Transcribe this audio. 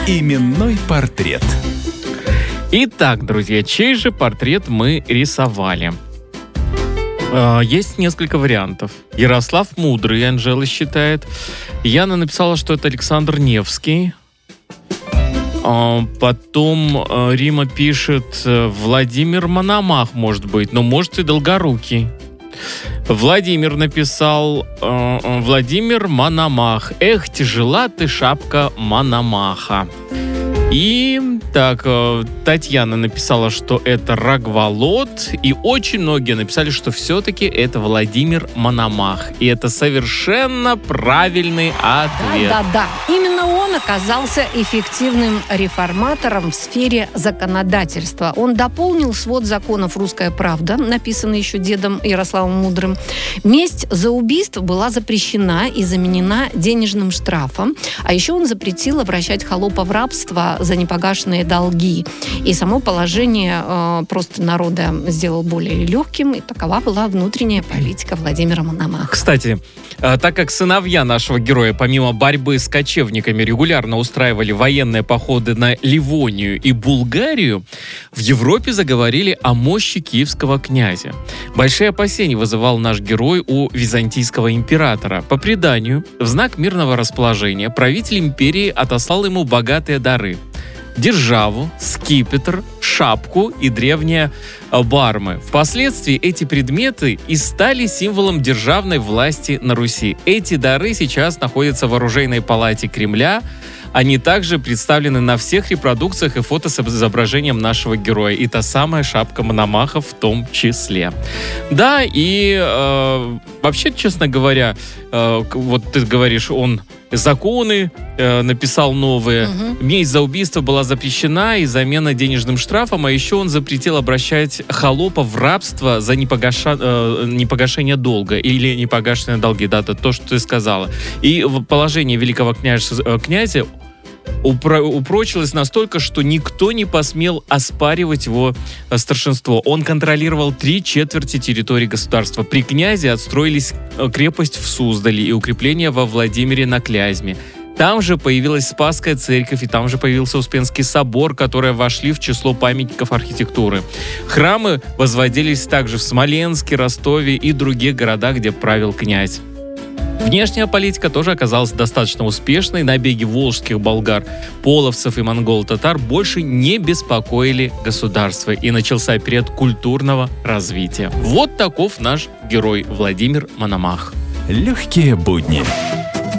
Именной портрет. Итак, друзья, чей же портрет мы рисовали? Есть несколько вариантов. Ярослав Мудрый, Анжела считает. Яна написала, что это Александр Невский. Потом Рима пишет Владимир Мономах, может быть, но может и Долгорукий. Владимир написал Владимир Мономах. Эх, тяжела ты, шапка Мономаха. И так, Татьяна написала, что это Рогволод, и очень многие написали, что все-таки это Владимир Мономах. И это совершенно правильный ответ. Да. Именно он оказался эффективным реформатором в сфере законодательства. Он дополнил свод законов «Русская правда», написанный еще дедом Ярославом Мудрым. Месть за убийство была запрещена и заменена денежным штрафом. А еще он запретил обращать холопа в рабство за непогашенные долги. И само положение просто народа сделал более легким, и такова была внутренняя политика Владимира Мономаха. Кстати, так как сыновья нашего героя, помимо борьбы с кочевниками, регулярно устраивали военные походы на Ливонию и Булгарию, в Европе заговорили о мощи киевского князя. Большие опасения вызывал наш герой у византийского императора. По преданию, в знак мирного расположения правитель империи отослал ему богатые дары: державу, скипетр, шапку и древние бармы. Впоследствии эти предметы и стали символом державной власти на Руси. Эти дары сейчас находятся в оружейной палате Кремля. Они также представлены на всех репродукциях и фото с изображением нашего героя. И та самая шапка Мономаха в том числе. Да, и вообще, честно говоря, вот ты говоришь, он законы написал новые. Месть за убийство была запрещена и замена денежным штрафом, а еще он запретил обращать холопа в рабство за непогашение долга или непогашенные долги. Да, это то, что ты сказала. И положение великого князя упрочилось настолько, что никто не посмел оспаривать его старшинство. Он контролировал 3/4 территории государства. При князе отстроились крепость в Суздале и укрепления во Владимире на Клязьме. Там же появилась Спасская церковь, и там же появился Успенский собор, которые вошли в число памятников архитектуры. Храмы возводились также в Смоленске, Ростове и других городах, где правил князь. Внешняя политика тоже оказалась достаточно успешной. Набеги волжских болгар, половцев и монгол-татар больше не беспокоили государство, и начался период культурного развития. Вот таков наш герой Владимир Мономах. Легкие будни.